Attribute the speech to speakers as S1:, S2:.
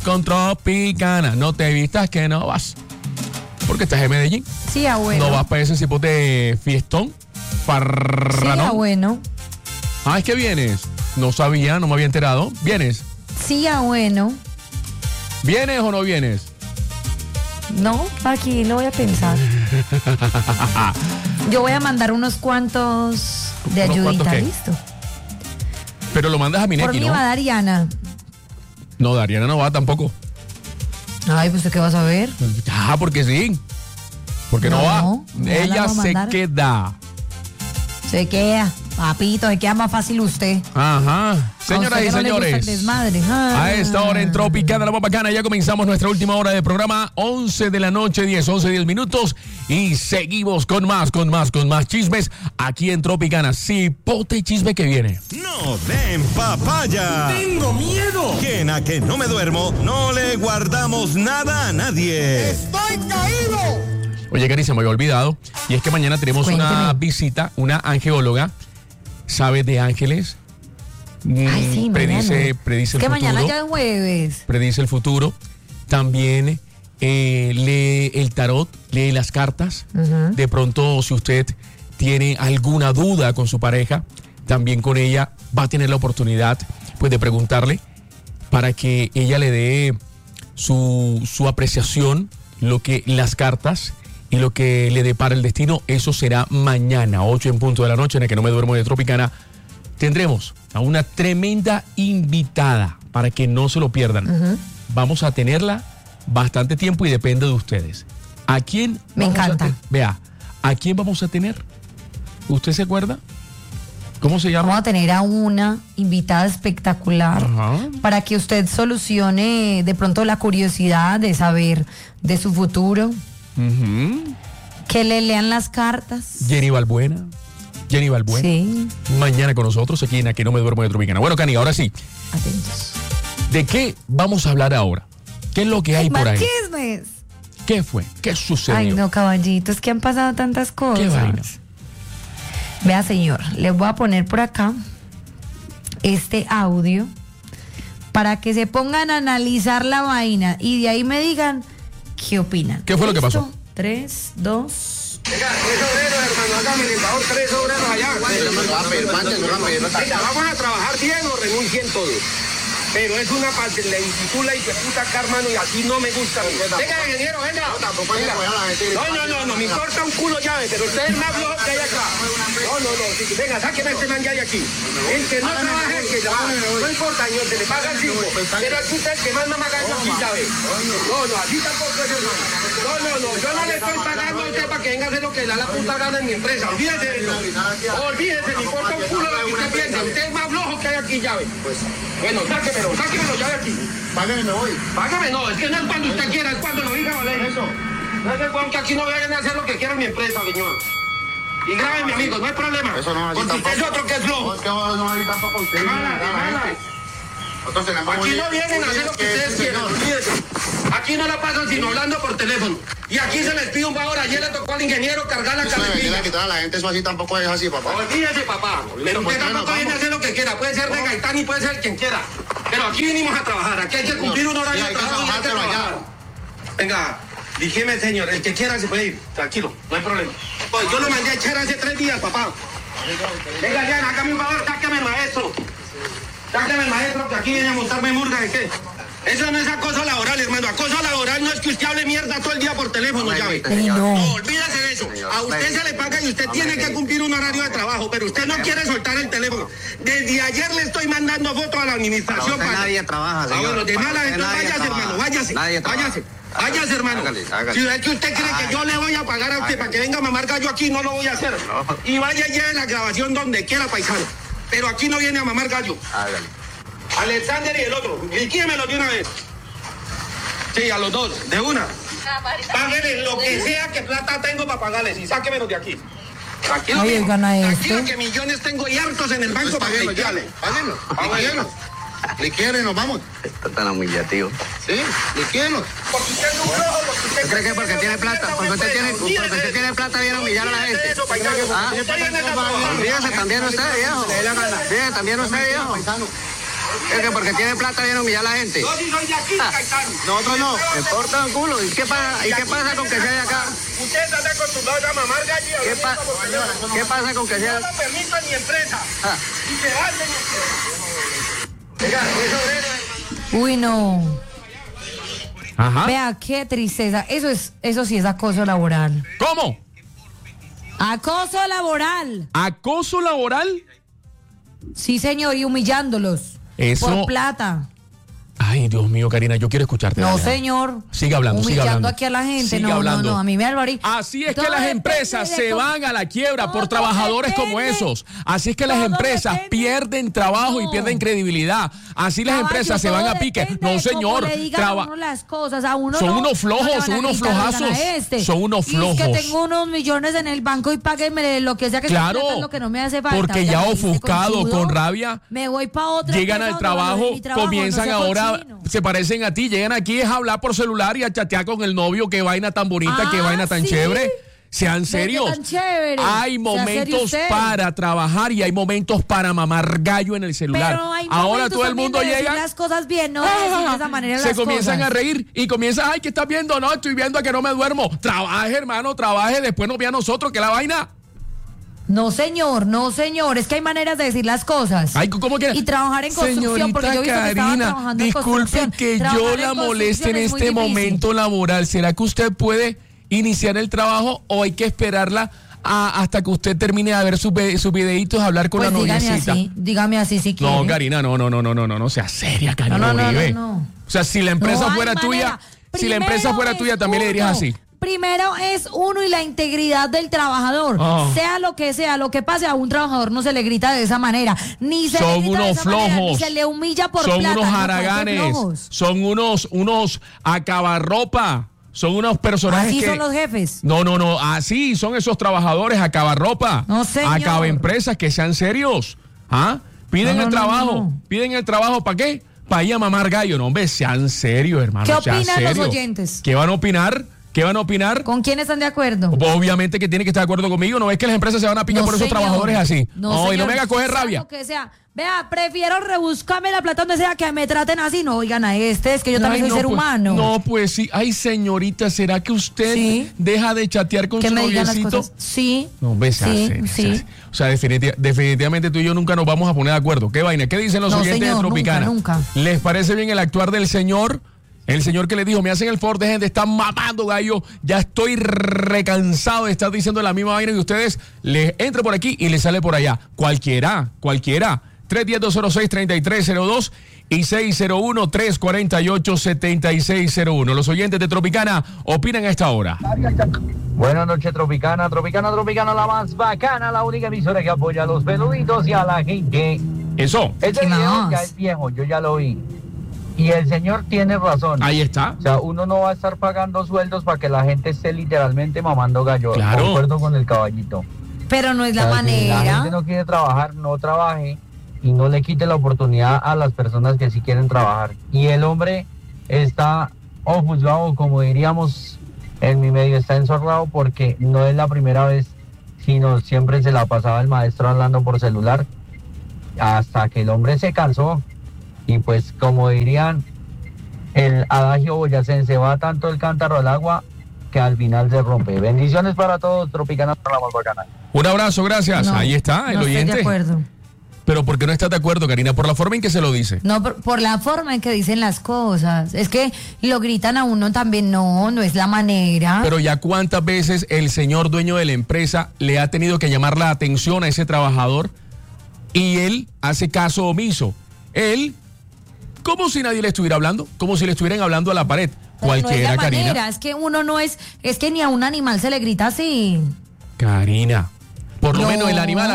S1: con Tropicana. No te vistas que no vas. Porque estás en Medellín.
S2: Sí, abuelo.
S1: No vas para ese tipo de fiestón. Farranón.
S2: Sí, abuelo.
S1: Ah, es que vienes. No sabía, no me había enterado. ¿Vienes?
S2: Sí, abuelo.
S1: ¿Vienes o no vienes?
S2: No, aquí lo voy a pensar. Yo voy a mandar unos cuantos de
S1: ¿Unos cuantos
S2: ayudita,
S1: qué?
S2: listo.
S1: Pero lo mandas a
S2: Por
S1: Mineki,
S2: mí
S1: ¿no?
S2: va Dariana.
S1: No, Dariana no va tampoco.
S2: Ay, pues ¿qué vas a ver?
S1: Ah, porque sí. Porque no,
S2: No,
S1: va.
S2: no la
S1: Ella
S2: voy a
S1: se
S2: mandar.
S1: queda.
S2: Se queda, papito, se queda más fácil usted.
S1: Ajá. Señoras
S2: A usted
S1: y
S2: que no le gusta el
S1: señores.
S2: desmadre.
S1: A esta hora en Tropicana, la más bacana, ya comenzamos nuestra última hora de programa, 11 de la noche, 10 minutos, y seguimos con más chismes aquí en Tropicana. Cipote chisme que viene.
S3: No den papaya.
S4: ¡Tengo miedo!
S3: Que no me duermo, no le guardamos nada a nadie.
S4: ¡Estoy caído!
S1: Oye, Cari, se me había olvidado, y es que mañana tenemos una
S2: Cuénteme.
S1: visita, una angeóloga, sabe de ángeles.
S2: Ay, sí,
S1: predice,
S2: mañana.
S1: predice el
S2: que
S1: futuro.
S2: mañana ya es jueves.
S1: Predice el futuro. También lee el tarot, lee las cartas.
S2: Ujú.
S1: De pronto, si usted tiene alguna duda con su pareja, también con ella va a tener la oportunidad pues, de preguntarle para que ella le dé su apreciación, lo que las cartas y lo que le depara el destino. Eso será mañana, 8 en punto de la noche, en el que no me duermo de Tropicana. Tendremos a una tremenda invitada para que no se lo pierdan.
S2: Ujú.
S1: Vamos a tenerla bastante tiempo y depende de ustedes. ¿A quién?
S2: Me
S1: vamos a
S2: encanta.
S1: Vea, ¿a quién vamos a tener? ¿Usted se acuerda? ¿Cómo se llama?
S2: Vamos a tener a una invitada espectacular
S1: Ajá.
S2: para que usted solucione de pronto la curiosidad de saber de su futuro,
S1: Ujú.
S2: que le lean las cartas.
S1: Jenny Balbuena. Jenny Balbuena.
S2: Sí,
S1: Mañana con nosotros aquí en Aquí no me duermo de Tropicana. Bueno, Cani, ahora sí.
S2: atentos.
S1: ¿De qué vamos a hablar ahora? ¿Qué es lo que hay por
S2: ¡Más
S1: ahí?
S2: chismes!
S1: ¿Qué fue? ¿Qué sucedió?
S2: Ay, no, caballitos, que han pasado tantas cosas.
S1: ¿Qué vaina?
S2: Vea, señor, les voy a poner por acá este audio para que se pongan a analizar la vaina y de ahí me digan qué opinan.
S1: ¿Qué fue lo que
S2: ¿Listo?
S1: pasó?
S2: 3, 2.
S5: Venga, 3 obreros, hermano, hágame el favor, 3 obreros allá. Venga, vamos a trabajar bien o renuncien todos. Pero es una parte, la intitula y que puta acá, hermano, y así no me gusta. Venga, ingeniero, venga. Venga. No, me importa un culo llave, pero usted es más flojo que hay acá. No, sí, venga, sáqueme a este man ya de aquí. El que no trabaja, el que trabaja. No importa, señor, se le paga el 5. Pero aquí está el que más me gana aquí, llave. No, así tampoco es, hermano. No, yo no le estoy pagando a usted para que venga a hacer lo que le da la puta gana en mi empresa. Olvídese de eso. Olvídese, me importa un culo lo que usted piensa. Usted es más flojo que hay aquí, llave. Bueno, sáquemelo ya de aquí.
S4: Págame, me voy.
S5: Págame, no, es que no es cuando usted quiera, es cuando lo diga, ¿vale? Eso. No es cuando que aquí no vayan a hacer lo que quiera en mi empresa, señor. Y grábenme, amigos, no hay problema.
S4: Eso no es así
S5: porque usted es
S4: tampoco.
S5: otro que es flojo.
S4: No, es que no hay tampoco usted.
S5: De mala.
S4: Nosotros tenemos
S5: Aquí no vienen a hacer lo que ustedes quieran, olvídese. Aquí no la pasan sino hablando por teléfono. Y aquí se les pide un favor, ayer le tocó al ingeniero cargar la
S4: Eso de venir a
S5: carretilla.
S4: quitar a la gente, eso así tampoco es así, papá.
S5: Olvídese, papá. Pero
S4: pues,
S5: usted
S4: bueno,
S5: tampoco viene a
S4: vamos.
S5: hacer lo que quiera. Puede ser de Gaitán y puede ser quien quiera. Pero aquí vinimos a trabajar. Aquí hay que cumplir un horario
S4: Sí,
S5: de
S4: hay que
S5: trabajo y hay que
S4: trabajar, pero
S5: trabajar. Venga, dígame, señor, el que quiera se puede ir. Tranquilo, no hay problema. Pues yo lo mandé a echar hace 3 días, papá. Venga, ya, hágame un favor, sácame el maestro. Sácame el maestro, que aquí viene a montarme murga de qué. Eso no es acoso laboral, hermano. Acoso laboral no es que usted hable mierda todo el día por teléfono, llave.
S2: Ay, no.
S5: No, olvídese de eso. A usted se le paga y usted tiene que cumplir un horario de trabajo, pero usted no quiere soltar el teléfono. Desde ayer le estoy mandando fotos a la administración.
S6: Nadie trabaja, señor.
S5: Bueno, de mala, entonces váyase, hermano, váyase. Váyase, hermano.
S6: Hágale.
S5: Si es que usted cree que yo le voy a pagar a usted para que venga a mamar gallo aquí, no lo voy a hacer. Y vaya ya en la grabación donde quiera, paisano. Pero aquí no viene a mamar gallo.
S6: Hágale.
S5: Alexander y el otro, liquídemelo de una vez. Sí, a los dos, de una. Páguenle lo que sea que plata tengo para pagarles y sáquemelos de aquí. Tranquilo,
S2: Ay,
S5: mijo.
S2: gana
S5: Tranquilo
S2: este.
S5: que millones tengo y hartos en el banco
S4: Pues
S5: para
S4: páguenlo ya,
S5: limpiarle.
S4: páguenlo, liquídenlo. Liquídenlo y nos vamos.
S6: Está tan humillativo.
S4: Sí, liquídenlo.
S5: Porque usted es un flojo, porque usted
S6: ¿Cree que porque tiene plata? Porque usted tiene plata viene a humillar a la gente.
S5: Eso, paisano.
S6: Ah.
S5: Usted viene a trabajar.
S6: Fíjese también usted, viejo. Fíjese también usted, viejo. Es que porque tiene plata viene a humillar a la gente.
S5: Yo sí soy de aquí, Caetano.
S4: Nosotros no.
S6: Me importa un culo. ¿Y qué pasa con que sea de acá?
S5: Ustedes están acostumbrados a mamar gallo.
S6: ¿Qué pasa con que sea?
S5: No lo permitan ni empresa.
S6: Ah.
S5: Y se hacen.
S6: Oiga, es obrero.
S2: Uy, no.
S1: Ajá.
S2: Vea, qué tristeza. Eso sí es acoso laboral.
S1: ¿Cómo?
S2: Acoso laboral.
S1: ¿Acoso laboral?
S2: Sí, señor, y humillándolos.
S1: Eso-
S2: Por plata.
S1: Ay, Dios mío, Karina, yo quiero escucharte.
S2: No,
S1: dale, dale.
S2: señor.
S1: Sigue hablando, sigue
S2: Humillando
S1: hablando.
S2: aquí a la gente.
S1: Sigue
S2: No,
S1: hablando.
S2: no, a mí me alvarí.
S1: Así es
S2: Todo
S1: que las
S2: depende
S1: empresas
S2: de
S1: se
S2: cómo-
S1: van a la quiebra por
S2: Todo
S1: trabajadores como
S2: depende.
S1: esos. Así es que las
S2: Todo
S1: empresas
S2: depende.
S1: pierden trabajo y
S2: No.
S1: pierden credibilidad. Así las
S2: Caballo,
S1: empresas se van
S2: todo
S1: a pique.
S2: depende
S1: No,
S2: de
S1: señor.
S2: cómo le digan a uno las cosas, a uno
S1: Son
S2: no,
S1: unos flojos,
S2: no le van
S1: son
S2: a
S1: unos
S2: gritar, oigan,
S1: flojazos.
S2: a este.
S1: Son unos
S2: Y es que
S1: flojos.
S2: tengo unos millones en el banco y páguenme lo que sea que
S1: Claro,
S2: sea plata, lo que no me hace falta.
S1: porque
S2: Oigan,
S1: ya
S2: ¿me viste
S1: ofuscado,
S2: conchudo?
S1: con rabia,
S2: Me voy para otra
S1: llegan
S2: empresa
S1: al
S2: donde valore
S1: trabajo,
S2: mi trabajo,
S1: comienzan
S2: no sea
S1: ahora,
S2: cochino.
S1: se parecen a ti, llegan aquí es a hablar por celular y a chatear con el novio, qué vaina tan bonita, qué vaina tan
S2: ¿sí?
S1: chévere. Sean
S2: Ve qué
S1: serios.
S2: tan chévere.
S1: Hay
S2: Sea serio
S1: momentos
S2: usted.
S1: para trabajar y hay momentos para mamar gallo en el celular.
S2: Pero hay
S1: Ahora
S2: momentos
S1: todo el
S2: también
S1: mundo
S2: de decir
S1: llega.
S2: las cosas bien, no de decir de esa manera
S1: Se
S2: las
S1: comienzan
S2: cosas.
S1: a reír y comienzan, ay, ¿qué estás viendo? No, estoy viendo a que no me duermo. Trabaje, hermano, trabaje, después nos ve a nosotros, que la vaina.
S2: No, señor, no, señor. Es que hay maneras de decir las cosas.
S1: Ay, ¿cómo que?
S2: Y trabajar en construcción, porque yo he visto que estaban trabajando en
S1: disculpe
S2: construcción.
S1: que
S2: Trabajar
S1: yo
S2: en
S1: la moleste en
S2: construcción es muy
S1: este
S2: difícil.
S1: momento laboral. ¿Será que usted puede iniciar el trabajo o hay que esperarla hasta que usted termine de ver sus videitos, hablar con
S2: Pues
S1: la noviecita?
S2: dígame así si quiere.
S1: No, Karina, no sea seria, Karina
S2: No.
S1: Uribe. O sea, si la empresa
S2: No hay
S1: fuera tuya,
S2: manera.
S1: si la empresa
S2: Primero
S1: fuera
S2: es
S1: tuya, también le dirías
S2: uno.
S1: así.
S2: Primero es uno y la integridad del trabajador.
S1: Ah.
S2: Sea lo que sea, lo que pase, a un trabajador no se le grita de esa manera. Ni se le
S1: Son
S2: grita de
S1: unos
S2: esa manera,
S1: flojos.
S2: ni se le humilla por
S1: Son
S2: plata.
S1: unos
S2: no, ¿cuál de
S1: haraganes.
S2: flojos?
S1: Son unos acabarropa. Son unos personajes
S2: Así
S1: que...
S2: son los jefes.
S1: No, así son esos trabajadores, acabarropa.
S2: No, señor.
S1: Acabaempresas, que sean serios. ¿Ah? Piden
S2: No,
S1: el
S2: no,
S1: trabajo.
S2: no.
S1: Piden el trabajo, ¿para qué? Para ir a mamar gallo. No, hombre, sean serios, hermano.
S2: ¿Qué
S1: sean
S2: opinan los
S1: serios.
S2: oyentes?
S1: ¿Qué van a opinar? ¿Qué van a opinar?
S2: ¿Con quién están de acuerdo?
S1: Pues obviamente que tiene que estar de acuerdo conmigo. No es que las empresas se van a picar
S2: No,
S1: por esos
S2: señor.
S1: trabajadores así. No, y no
S2: señor.
S1: me haga coger
S2: Sea
S1: rabia.
S2: lo que sea. Vea, prefiero rebuscarme la plata donde sea que me traten así. No, oigan a es que yo también
S1: Ay,
S2: soy ser
S1: pues,
S2: humano.
S1: No, pues sí. Ay, señorita, ¿será que usted
S2: Sí.
S1: deja de chatear con
S2: que
S1: su
S2: me digan las
S1: noviecito?
S2: cosas. Sí.
S1: No, hombre, se
S2: sí,
S1: hace,
S2: sí.
S1: se hace. O sea, definitivamente tú y yo nunca nos vamos a poner de acuerdo. ¿Qué vaina? ¿Qué dicen los
S2: No,
S1: oyentes
S2: señor,
S1: de Tropicana?
S2: nunca.
S1: ¿Les parece bien el actuar del señor? El señor que le dijo, me hacen el favor, dejen de estar mamando gallo, ya estoy recansado de estar diciendo la misma vaina y ustedes les entra por aquí y les sale por allá. Cualquiera. 310-206-3302 y 601-348-7601. Los oyentes de Tropicana opinan a esta hora.
S7: Buenas noches, Tropicana, la más bacana, la única emisora que apoya a los peluditos y a la gente.
S1: Eso,
S7: Este
S2: ¿Qué
S7: video
S2: más?
S7: ya es viejo, yo ya lo vi. Y el señor tiene razón.
S1: ahí está.
S7: O sea, uno no va a estar pagando sueldos para que la gente esté literalmente mamando gallo.
S1: Claro.
S7: Concuerdo con el caballito.
S2: Pero no es la
S7: O sea, si la
S2: manera.
S7: gente no quiere trabajar, no trabaje y no le quite la oportunidad a las personas que sí quieren trabajar. Y el hombre está ofuscado, como diríamos en mi medio, está enzorrado porque no es la primera vez, sino siempre se la pasaba el maestro hablando por celular hasta que el hombre se cansó. Y pues como dirían el adagio boyacense, va tanto el cántaro al agua que al final se rompe. Bendiciones para todos, Tropicana, para la más bacana.
S1: Un abrazo, gracias.
S2: No,
S1: Ahí está, el
S2: no estoy
S1: oyente.
S2: de acuerdo.
S1: Pero ¿por qué no estás de acuerdo, Karina? Por la forma en que se lo dice.
S2: No, por la forma en que dicen las cosas. Es que lo gritan a uno también. No es la manera.
S1: Pero ya cuántas veces el señor dueño de la empresa le ha tenido que llamar la atención a ese trabajador y él hace caso omiso. Él, como si nadie le estuviera hablando, como si le estuvieran hablando a la pared.
S2: Pero
S1: Cualquiera,
S2: no es la
S1: Karina.
S2: manera. Es que uno no es que ni a un animal se le grita así.
S1: Karina, por lo
S2: No.
S1: menos el animal